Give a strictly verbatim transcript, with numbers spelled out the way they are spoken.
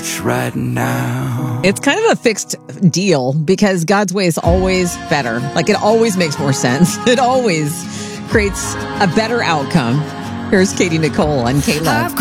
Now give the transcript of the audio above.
right now. It's kind of a fixed deal because God's way is always better. Like it always makes more sense. It always creates a better outcome. Here's Katie Nicole on K-Love.